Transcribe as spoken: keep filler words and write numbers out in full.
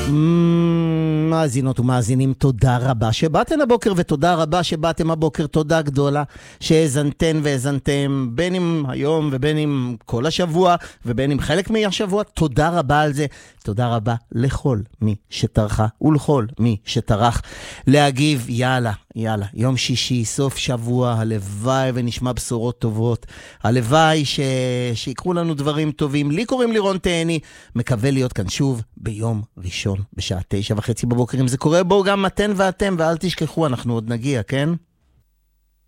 מאזינות ומאזינים, תודה רבה שבאתם הבוקר, ותודה רבה שבאתם הבוקר, תודה גדולה שהזנתן והזנתם, בין אם היום ובין אם כל השבוע ובין אם חלק מהשבוע. תודה רבה על זה. תודה רבה לכל מי שטרחה ולכל מי שטרח להגיב. יאללה, יאללה, יום שישי, סוף שבוע, הלוואי ונשמע בשורות טובות, הלוואי ש... שיקרו לנו דברים טובים. לי קוראים לירון תהני, מקווה להיות כאן שוב ביום ראשון בשעה תשע וחצי בבוקר. אם זה קורה, בואו גם אתן ואתם, ואל תשכחו, אנחנו עוד נגיע, כן?